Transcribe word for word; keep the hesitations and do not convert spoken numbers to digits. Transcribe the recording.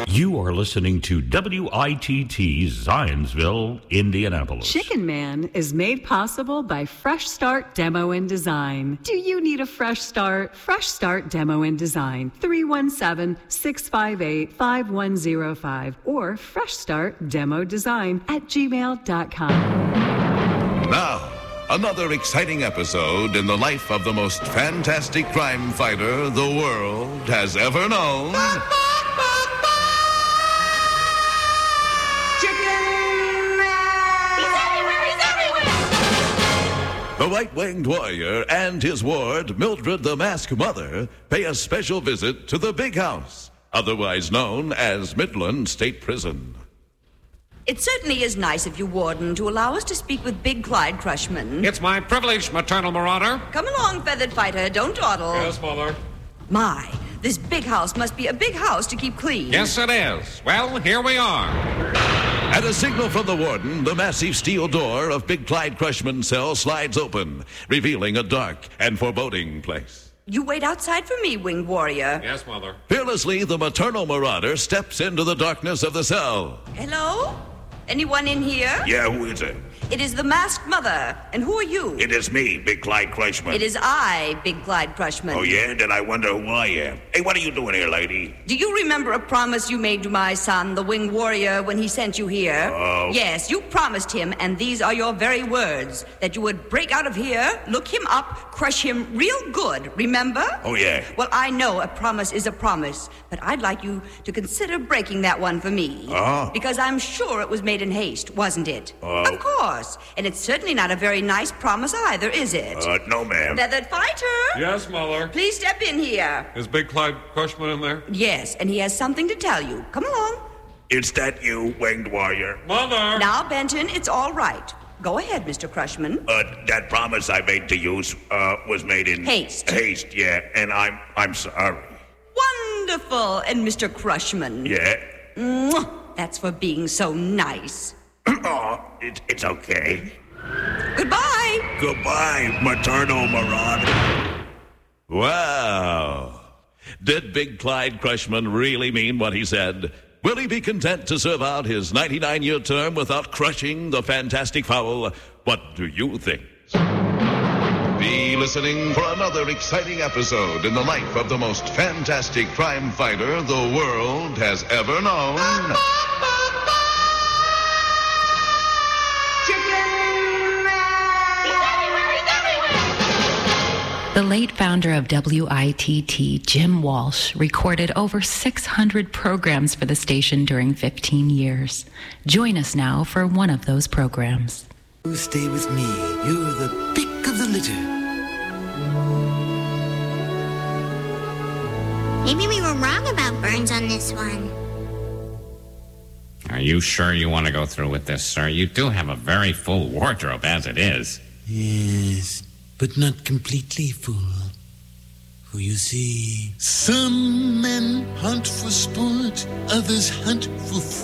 You are listening to W I T T Zionsville, Indianapolis. Chicken Man is made possible by Fresh Start Demo and Design. Do you need a fresh start? Fresh Start Demo and Design, three one seven, six five eight, five one zero five or Fresh Start Demo Design at gmail dot com. Now, another exciting episode in the life of the most fantastic crime fighter the world has ever known. The White-Winged Warrior and his ward, Mildred the Masked Mother, pay a special visit to the Big House, otherwise known as Midland State Prison. It certainly is nice of you, Warden, to allow us to speak with Big Clyde Crushman. It's my privilege, maternal marauder. Come along, Feathered Fighter. Don't dawdle. Yes, Mother. My, this big house must be a big house to keep clean. Yes, it is. Well, here we are. At a signal from the warden, the massive steel door of Big Clyde Crushman's cell slides open, revealing a dark and foreboding place. You wait outside for me, Winged Warrior. Yes, Mother. Fearlessly, the maternal marauder steps into the darkness of the cell. Hello? Anyone in here? Yeah, who is it? It is the Masked Mother. And who are you? It is me, Big Clyde Crushman. It is I, Big Clyde Crushman. Oh, yeah? Then I wonder who I am. Hey, what are you doing here, lady? Do you remember a promise you made to my son, the Winged Warrior, when he sent you here? Oh. Yes, you promised him, and these are your very words, that you would break out of here, look him up, crush him real good, remember? Oh, yeah. Well, I know a promise is a promise, but I'd like you to consider breaking that one for me. Oh. Because I'm sure it was made in haste, wasn't it? Oh. Of course. And it's certainly not a very nice promise either, is it? Uh, no, ma'am. Feathered Fighter! Yes, Mother. Please step in here. Is Big Clyde Crushman in there? Yes, and he has something to tell you. Come along. It's that you, Winged Warrior? Mother! Now, Benton, it's all right. Go ahead, Mister Crushman. Uh, that promise I made to you, uh, was made in... Haste. Haste, yeah. And I'm, I'm sorry. Wonderful. And Mister Crushman. Yeah? Mwah, that's for being so nice. Oh, it, it's okay. Goodbye. Goodbye, maternal marauder. Wow. Did Big Clyde Crushman really mean what he said? Will he be content to serve out his ninety-nine-year term without crushing the fantastic fowl? What do you think? Be listening for another exciting episode in the life of the most fantastic crime fighter the world has ever known. The late founder of W I T T, Jim Walsh, recorded over six hundred programs for the station during fifteen years. Join us now for one of those programs. You stay with me. You're the pick of the litter. Maybe we were wrong about Burns on this one. Are you sure you want to go through with this, sir? You do have a very full wardrobe as it is. Yes, but not completely full. For you see, some men hunt for sport, others hunt for food.